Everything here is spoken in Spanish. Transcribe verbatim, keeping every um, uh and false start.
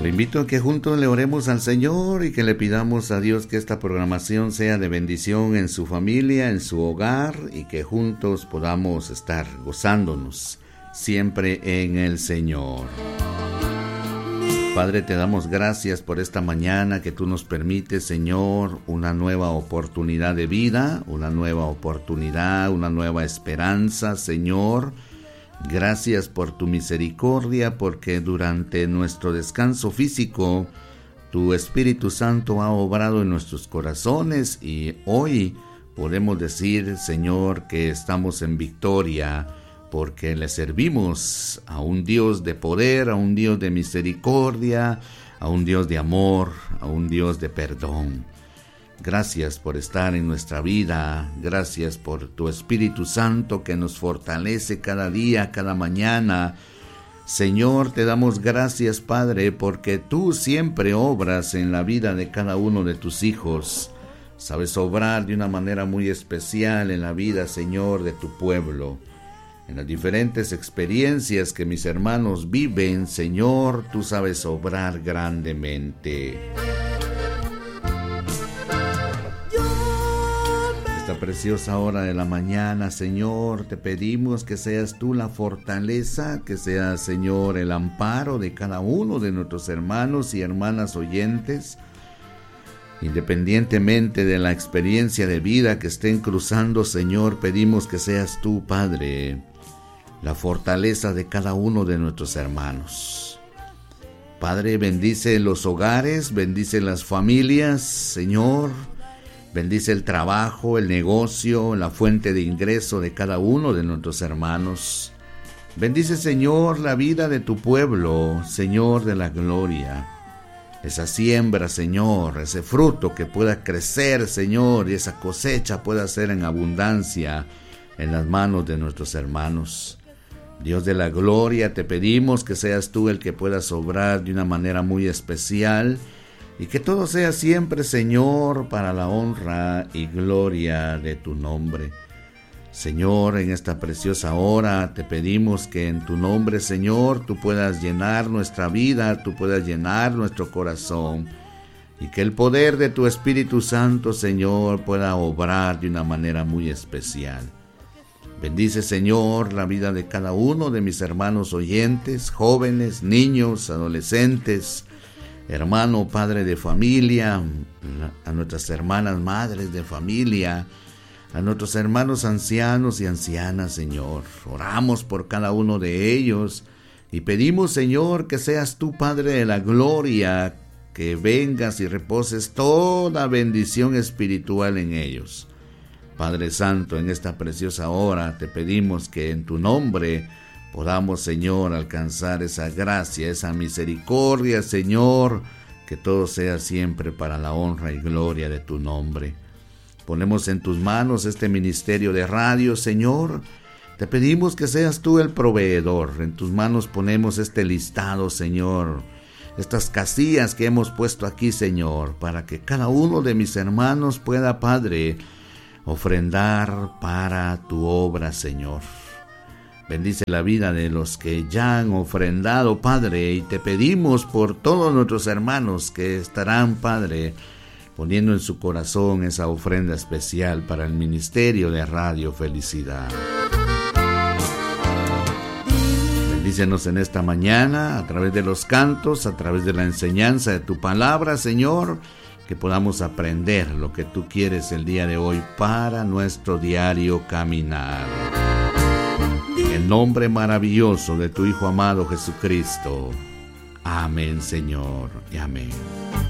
Le invito a que juntos le oremos al Señor y que le pidamos a Dios que esta programación sea de bendición en su familia, en su hogar, y que juntos podamos estar gozándonos siempre en el Señor. Padre, te damos gracias por esta mañana que tú nos permites, Señor, una nueva oportunidad de vida, una nueva oportunidad, una nueva esperanza, Señor. Gracias por tu misericordia, porque durante nuestro descanso físico, tu Espíritu Santo ha obrado en nuestros corazones y hoy podemos decir, Señor, que estamos en victoria, porque le servimos a un Dios de poder, a un Dios de misericordia, a un Dios de amor, a un Dios de perdón. Gracias por estar en nuestra vida, gracias por tu Espíritu Santo que nos fortalece cada día, cada mañana. Señor, te damos gracias, Padre, porque tú siempre obras en la vida de cada uno de tus hijos. Sabes obrar de una manera muy especial en la vida, Señor, de tu pueblo. En las diferentes experiencias que mis hermanos viven, Señor, tú sabes obrar grandemente. Esta preciosa hora de la mañana, Señor, te pedimos que seas tú la fortaleza, que seas, Señor, el amparo de cada uno de nuestros hermanos y hermanas oyentes, independientemente de la experiencia de vida que estén cruzando, Señor, pedimos que seas tú, Padre, la fortaleza de cada uno de nuestros hermanos. Padre, bendice los hogares, bendice las familias, Señor. Bendice el trabajo, el negocio, la fuente de ingreso de cada uno de nuestros hermanos. Bendice, Señor, la vida de tu pueblo, Señor de la gloria. Esa siembra, Señor, ese fruto que pueda crecer, Señor, y esa cosecha pueda ser en abundancia en las manos de nuestros hermanos. Dios de la gloria, te pedimos que seas tú el que puedas obrar de una manera muy especial y que todo sea siempre, Señor, para la honra y gloria de tu nombre. Señor, en esta preciosa hora te pedimos que en tu nombre, Señor, tú puedas llenar nuestra vida, tú puedas llenar nuestro corazón y que el poder de tu Espíritu Santo, Señor, pueda obrar de una manera muy especial. Bendice, Señor, la vida de cada uno de mis hermanos oyentes, jóvenes, niños, adolescentes, hermano, padre de familia, a nuestras hermanas madres de familia, a nuestros hermanos ancianos y ancianas, Señor. Oramos por cada uno de ellos y pedimos, Señor, que seas tú, Padre de la gloria, que vengas y reposes toda bendición espiritual en ellos. Padre Santo, en esta preciosa hora te pedimos que en tu nombre podamos, Señor, alcanzar esa gracia, esa misericordia, Señor, que todo sea siempre para la honra y gloria de tu nombre. Ponemos en tus manos este ministerio de radio, Señor. Te pedimos que seas tú el proveedor. En tus manos ponemos este listado, Señor, estas casillas que hemos puesto aquí, Señor, para que cada uno de mis hermanos pueda, Padre, ofrendar para tu obra, Señor. Bendice la vida de los que ya han ofrendado, Padre, y te pedimos por todos nuestros hermanos que estarán, Padre, poniendo en su corazón esa ofrenda especial para el ministerio de Radio Felicidad. Bendícenos en esta mañana a través de los cantos, a través de la enseñanza de tu palabra, Señor, que podamos aprender lo que tú quieres el día de hoy para nuestro diario caminar. En el nombre maravilloso de tu Hijo amado Jesucristo. Amén, Señor, y amén.